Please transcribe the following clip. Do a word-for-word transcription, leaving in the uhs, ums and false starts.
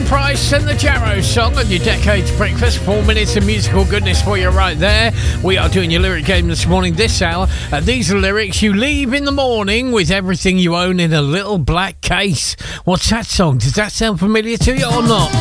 Price and the Jarrow song on your Decades Breakfast. Four minutes of musical goodness for you right there. We are doing your lyric game this morning, this hour. Uh, these are lyrics. You leave in the morning with everything you own in a little black case. What's that song? Does that sound familiar to you or not?